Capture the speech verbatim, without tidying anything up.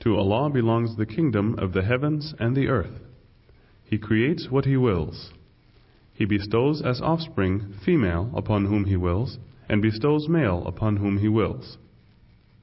To Allah belongs the kingdom of the heavens and the earth. He creates what He wills. He bestows as offspring female upon whom He wills, and bestows male upon whom He wills.